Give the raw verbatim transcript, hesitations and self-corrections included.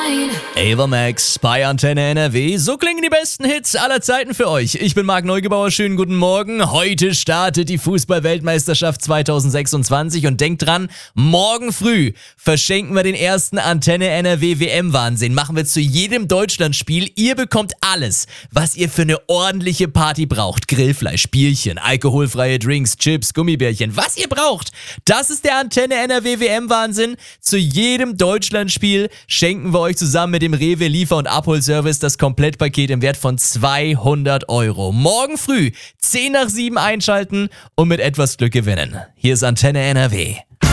Ava Max bei Antenne N R W. So klingen die besten Hits aller Zeiten für euch. Ich bin Marc Neugebauer, schönen guten Morgen. Heute startet die Fußball-Weltmeisterschaft zwanzig sechsundzwanzig und denkt dran, morgen früh verschenken wir den ersten Antenne N R W W M-Wahnsinn. Machen wir zu jedem Deutschlandspiel. Ihr bekommt alles, was ihr für eine ordentliche Party braucht. Grillfleisch, Bierchen, alkoholfreie Drinks, Chips, Gummibärchen. Was ihr braucht, das ist der Antenne N R W W M-Wahnsinn. Zu jedem Deutschlandspiel schenken wir euch zusammen mit dem Rewe Liefer- und Abholservice das Komplettpaket im Wert von zweihundert Euro. Morgen früh zehn nach sieben einschalten und mit etwas Glück gewinnen. Hier ist Antenne N R W.